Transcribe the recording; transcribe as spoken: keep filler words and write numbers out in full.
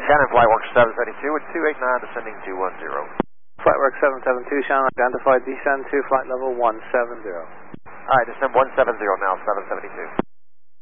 Shannon, Flightworks seven seventy-two with two eight nine descending two one zero. Flightworks seven seven two, Shannon, identified descend to flight level one seven zero. Alright, descend one seven zero now, seven seventy-two.